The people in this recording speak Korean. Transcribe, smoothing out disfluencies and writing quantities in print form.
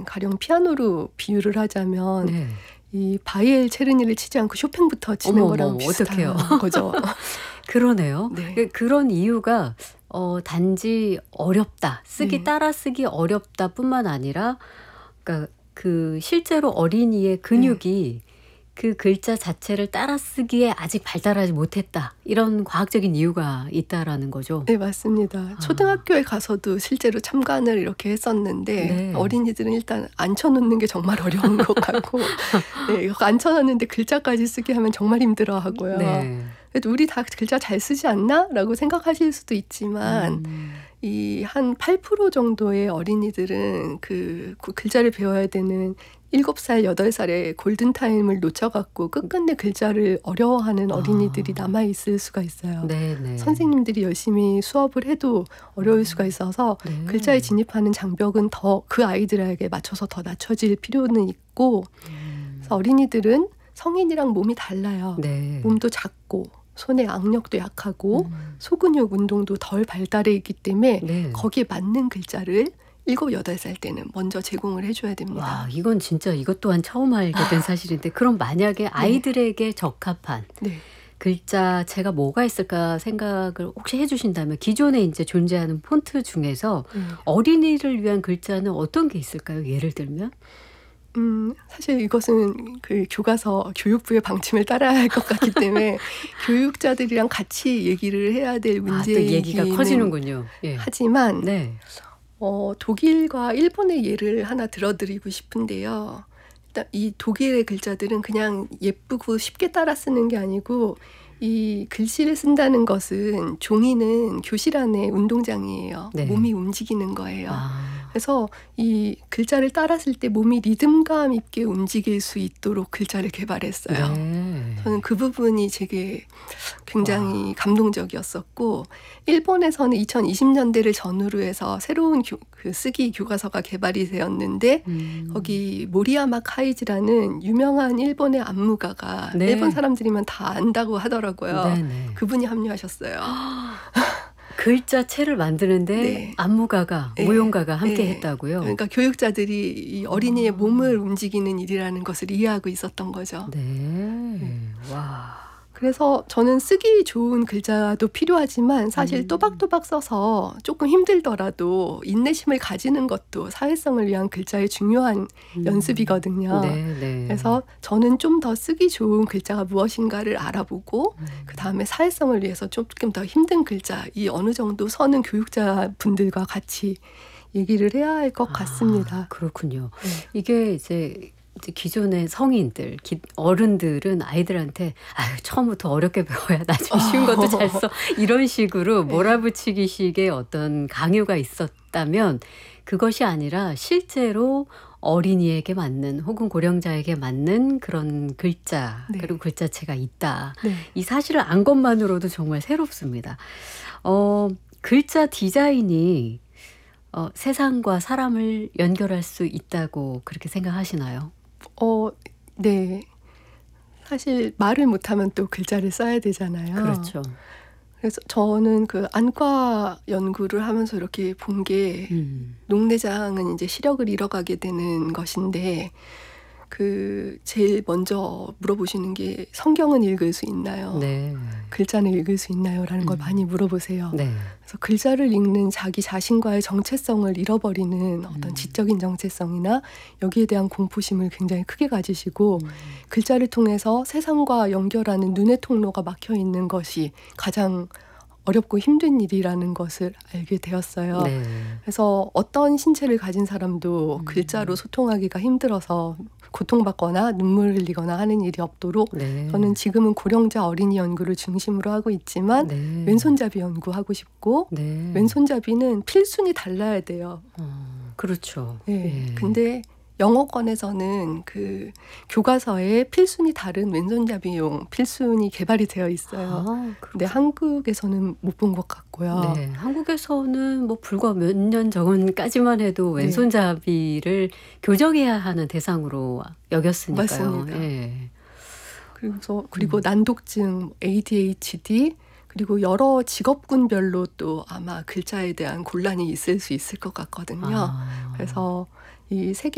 가령 피아노로 비유를 하자면 네. 이 바이엘 체르니를 치지 않고 쇼팽부터 치는 거랑 비슷한 어떡해요. 거죠. 그러네요. 네. 그런 이유가 단지 어렵다. 네. 따라 쓰기 어렵다 뿐만 아니라 그러니까 그 실제로 어린이의 근육이 그 글자 자체를 따라 쓰기에 아직 발달하지 못했다. 이런 과학적인 이유가 있다라는 거죠. 네, 맞습니다. 초등학교에 가서도 실제로 참관을 이렇게 했었는데 네. 어린이들은 일단 앉혀놓는 게 정말 어려운 것 같고 네, 이거 앉혀놨는데 글자까지 쓰게 하면 정말 힘들어하고요. 네. 그래도 우리 다 글자 잘 쓰지 않나? 라고 생각하실 수도 있지만 이 한 8% 정도의 어린이들은 그 글자를 배워야 되는 7살, 8살의 골든타임을 놓쳐갖고 끝끝내 글자를 어려워하는 어린이들이 남아있을 수가 있어요. 네. 선생님들이 열심히 수업을 해도 어려울 수가 있어서 네. 글자에 진입하는 장벽은 더 그 아이들에게 맞춰서 더 낮춰질 필요는 있고 그래서 어린이들은 성인이랑 몸이 달라요. 네. 몸도 작고 손의 악력도 약하고 소근육 운동도 덜 발달해 있기 때문에 네. 거기에 맞는 글자를 7, 8살 때는 먼저 제공을 해줘야 됩니다. 와, 이건 진짜 이것 또한 처음 알게 된 사실인데 그럼 만약에 아이들에게 적합한 네. 글자체가 뭐가 있을까 생각을 혹시 해주신다면 기존에 이제 존재하는 폰트 중에서 어린이를 위한 글자는 어떤 게 있을까요? 예를 들면? 사실 이것은 그 교과서 교육부의 방침을 따라야 할 것 같기 때문에 교육자들이랑 같이 얘기를 해야 될 또 문제이기는 얘기가 커지는군요. 예. 하지만 네. 독일과 일본의 예를 하나 들어드리고 싶은데요. 일단 이 독일의 글자들은 그냥 예쁘고 쉽게 따라 쓰는 게 아니고 이 글씨를 쓴다는 것은 종이는 교실 안에 운동장이에요. 네. 몸이 움직이는 거예요. 아, 그래서 이 글자를 따라 쓸 때 몸이 리듬감 있게 움직일 수 있도록 글자를 개발했어요. 네. 저는 그 부분이 제게 굉장히 감동적이었었고 일본에서는 2020년대를 전후로 해서 새로운 그 쓰기 교과서가 개발이 되었는데 거기 모리야마 카이지라는 유명한 일본의 안무가가 네. 일본 사람들이면 다 안다고 하더라고요. 네네. 그분이 합류하셨어요. 글자체를 만드는데 네. 안무가가, 네. 무용가가 함께 네. 했다고요? 그러니까 교육자들이 이 어린이의 몸을 움직이는 일이라는 것을 이해하고 있었던 거죠. 네. 와. 그래서 저는 쓰기 좋은 글자도 필요하지만 사실 또박또박 써서 조금 힘들더라도 인내심을 가지는 것도 사회성을 위한 글자의 중요한 연습이거든요. 네. 그래서 저는 좀 더 쓰기 좋은 글자가 무엇인가를 알아보고 그다음에 사회성을 위해서 조금 더 힘든 글자, 이 어느 정도 서는 교육자분들과 같이 얘기를 해야 할 것 같습니다. 그렇군요. 이게 이제 기존의 성인들, 어른들은 아이들한테 처음부터 어렵게 배워야 나중에 쉬운 것도 잘 써. 이런 식으로 몰아붙이기식의 어떤 강요가 있었다면 그것이 아니라 실제로 어린이에게 맞는 혹은 고령자에게 맞는 그런 글자 그리고 글자체가 있다. 이 사실을 안 것만으로도 정말 새롭습니다. 글자 디자인이 세상과 사람을 연결할 수 있다고 그렇게 생각하시나요? 네. 사실 말을 못하면 또 글자를 써야 되잖아요. 그렇죠. 그래서 저는 그 안과 연구를 하면서 이렇게 본 게 녹내장은 이제 시력을 잃어가게 되는 것인데 그 제일 먼저 물어보시는 게 성경은 읽을 수 있나요? 네. 글자는 읽을 수 있나요? 라는 걸 많이 물어보세요. 네. 그래서 글자를 읽는 자기 자신과의 정체성을 잃어버리는 어떤 지적인 정체성이나 여기에 대한 공포심을 굉장히 크게 가지시고 글자를 통해서 세상과 연결하는 눈의 통로가 막혀 있는 것이 가장 어렵고 힘든 일이라는 것을 알게 되었어요. 네. 그래서 어떤 신체를 가진 사람도 글자로 소통하기가 힘들어서 고통받거나 눈물 흘리거나 하는 일이 없도록 저는 지금은 고령자 어린이 연구를 중심으로 하고 있지만 왼손잡이 연구하고 싶고 왼손잡이는 필순이 달라야 돼요. 그렇죠. 근데 영어권에서는 그 교과서에 필순이 다른 왼손잡이용 필순이 개발이 되어 있어요. 근데 한국에서는 못 본 것 같고요. 네, 한국에서는 뭐 불과 몇 년 전까지만 해도 왼손잡이를 교정해야 하는 대상으로 여겼으니까요. 맞습니다. 그리고 난독증, ADHD 그리고 여러 직업군별로 또 아마 글자에 대한 곤란이 있을 수 있을 것 같거든요. 그래서 이 세계